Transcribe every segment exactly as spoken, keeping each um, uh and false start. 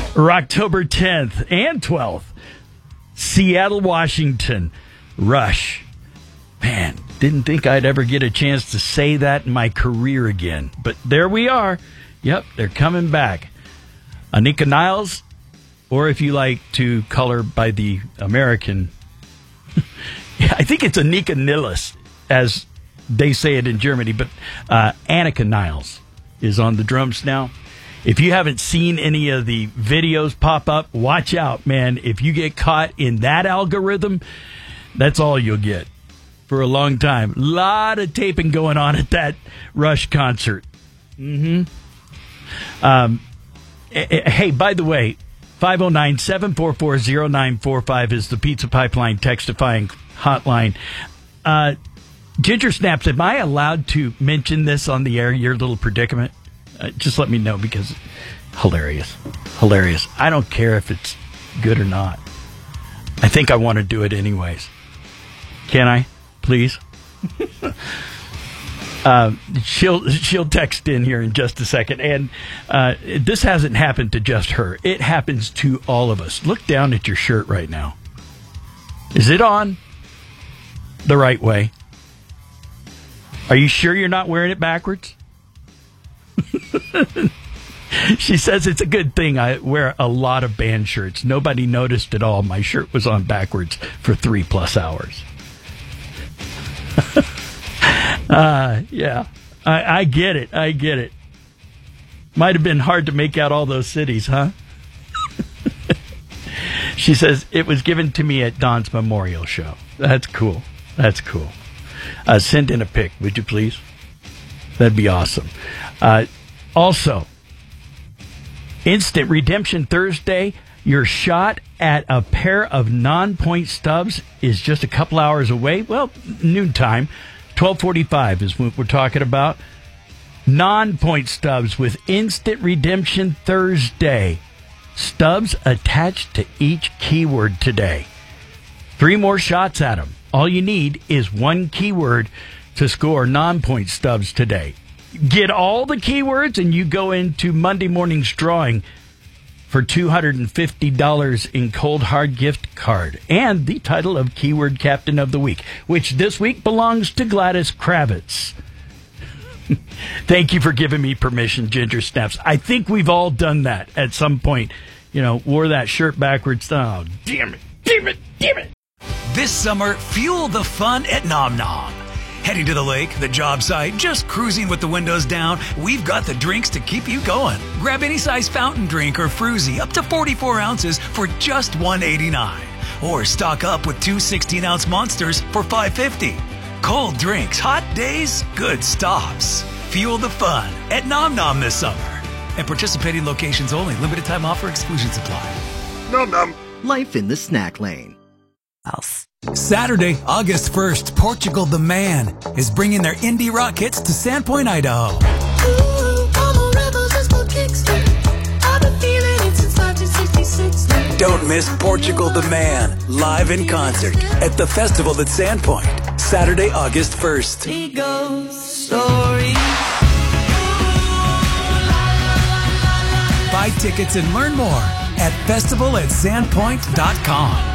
Or October tenth and twelfth, Seattle, Washington, Rush. Man, didn't think I'd ever get a chance to say that in my career again. But there we are. Yep, they're coming back. Anika Niles, or if you like to color by the American, I think it's Anika Niles, as they say it in Germany, but uh, Annika Niles is on the drums now. If you haven't seen any of the videos pop up, watch out, man. If you get caught in that algorithm, that's all you'll get for a long time. A lot of taping going on at that Rush concert. Mm-hmm. Um, hey, by the way, five oh nine, seven four four, oh nine four five is the Pizza Pipeline textifying hotline. Uh, Ginger Snaps, am I allowed to mention this on the air, your little predicament? Uh, just let me know, because hilarious. Hilarious. I don't care if it's good or not. I think I want to do it anyways. Can I? Please? uh, she'll she'll text in here in just a second. And uh, this hasn't happened to just her. It happens to all of us. Look down at your shirt right now. Is it on the right way? Are you sure you're not wearing it backwards? She says it's a good thing I wear a lot of band shirts. Nobody noticed at all. My shirt was on backwards for three plus hours. uh, yeah, I, I get it. I get it. Might have been hard to make out all those cities, huh? She says it was given to me at Don's memorial show. That's cool. That's cool. Uh, send in a pic, would you please? That'd be awesome. Uh, also, Instant Redemption Thursday. Your shot at a pair of non-point stubs is just a couple hours away. Well, noontime. twelve forty-five is what we're talking about. Non-point stubs with Instant Redemption Thursday. Stubs attached to each keyword today. Three more shots at them. All you need is one keyword to score non-point stubs today. Get all the keywords and you go into Monday morning's drawing for two hundred fifty dollars in Cold Hard gift card and the title of Keyword Captain of the Week, which this week belongs to Gladys Kravitz. Thank you for giving me permission, Ginger Snaps. I think we've all done that at some point. You know, wore that shirt backwards. Oh, damn it, damn it, damn it. This summer, fuel the fun at Nom Nom. Heading to the lake, the job site, just cruising with the windows down, we've got the drinks to keep you going. Grab any size fountain drink or fruzy up to forty-four ounces for just one eighty-nine. Or stock up with two sixteen-ounce monsters for five fifty. Cold drinks, hot days, good stops. Fuel the fun at Nom Nom this summer. And participating locations only. Limited time offer, exclusions apply. Nom Nom. Life in the snack lane. Else. Saturday, August first, Portugal the Man is bringing their indie rock hits to Sandpoint, Idaho. Don't miss Portugal the Man live in concert at the festival at Sandpoint, Saturday, August first. Buy tickets and learn more at festival at sandpoint dot com.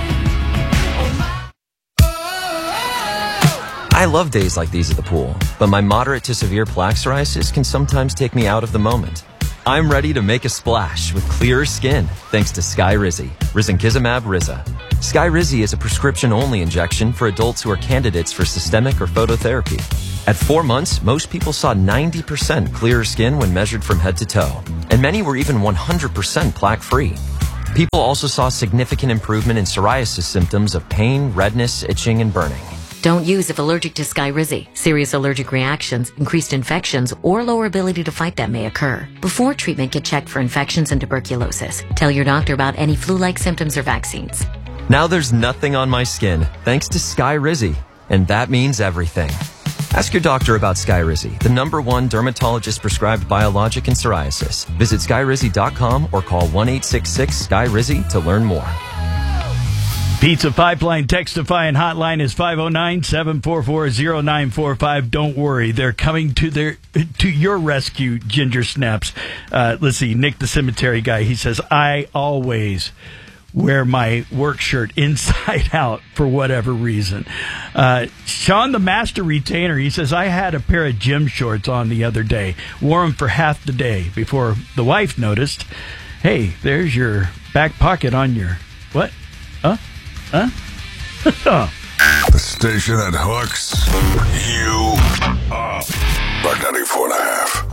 I love days like these at the pool, but my moderate to severe plaque psoriasis can sometimes take me out of the moment. I'm ready to make a splash with clearer skin thanks to Skyrizi, risankizumab Riza. Skyrizi is a prescription-only injection for adults who are candidates for systemic or phototherapy. At four months, most people saw ninety percent clearer skin when measured from head to toe, and many were even one hundred percent plaque-free. People also saw significant improvement in psoriasis symptoms of pain, redness, itching, and burning. Don't use if allergic to Skyrizi. Serious allergic reactions, increased infections, or lower ability to fight them may occur. Before treatment, get checked for infections and tuberculosis. Tell your doctor about any flu-like symptoms or vaccines. Now there's nothing on my skin thanks to Skyrizi, and that means everything. Ask your doctor about Skyrizi, the number one dermatologist-prescribed biologic in psoriasis. Visit skyrizi dot com or call one eight six six, S K Y R I Z I to learn more. Pizza Pipeline Textify and hotline is five oh nine, seven four four, oh nine four five. Don't worry, they're coming to their to your rescue, Ginger Snaps. Uh, let's see, Nick the cemetery guy, he says, I always wear my work shirt inside out for whatever reason. Uh, Sean the master retainer, he says, I had a pair of gym shorts on the other day, wore them for half the day before the wife noticed, hey, there's your back pocket on your, what? Huh? Huh? The station that hooks you up. Rock ninety-four and a half.